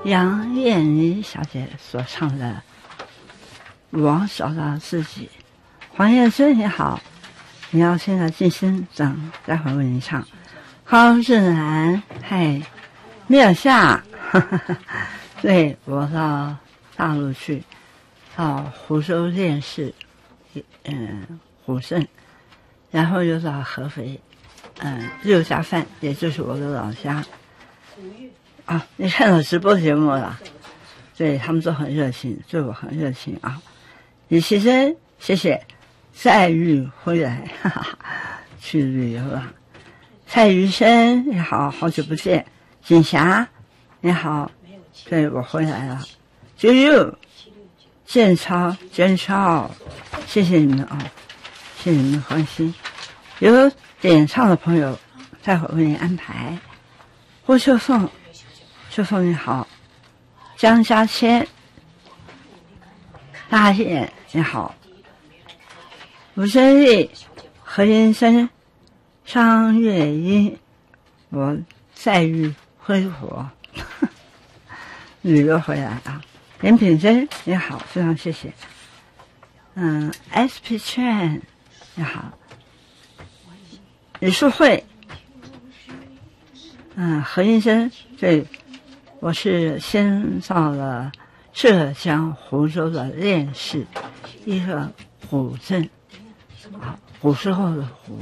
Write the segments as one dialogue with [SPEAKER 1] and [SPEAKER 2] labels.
[SPEAKER 1] 杨燕妮小姐所唱的《我找到自己》。黄燕珍你好，你要现在静心等，待会儿为你唱。高志南，嗨，没有下，对，我到大陆去，到湖州练事，虎镇，然后又到合肥，六家饭，也就是我的老家。啊，你看到直播节目了？对，他们都很热情，对我很热情啊。李其珍，谢谢。再遇回来，哈哈，去旅游了。蔡余生，你好，好久不见。锦霞，你好，对我回来了。啾啾，建超，谢谢你们啊，谢谢你们关心。有点唱的朋友，待会儿为你安排。郭秀凤，秀凤你好。江家谦，大雁你好。吴真丽、何先生、张月英，我再遇挥霍，旅游回来啊。林品珍你好，非常谢谢。SP 圈你好。李淑慧，何先生，对，我是先到了浙江湖州的练事，一个虎镇。啊，古时候的湖，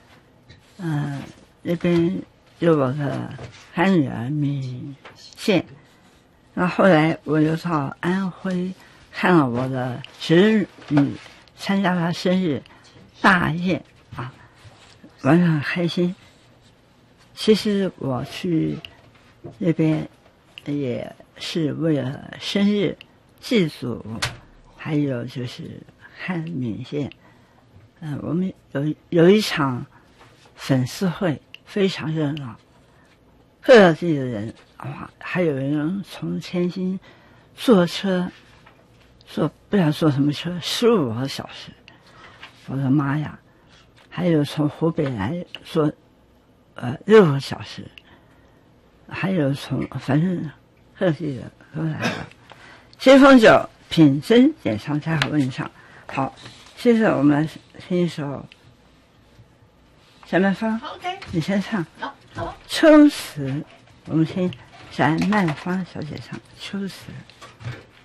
[SPEAKER 1] 那边有我的干女儿闵县，然后后来我又到安徽看了我的侄女，参加她生日大宴啊，玩得很开心。其实我去那边也是为了生日祭祖，还有就是看闵县。我们有一场粉丝会，非常热闹，各地的人哇，还有人从天津坐车，不知道坐什么车，15个小时，我的妈呀！还有从湖北来坐6个小时，还有反正各地的都来了。接风酒品珍演唱家和问唱，好。接着我们听一首翟曼芳，你先唱。好。秋词，我们听翟曼芳小姐唱《秋词》。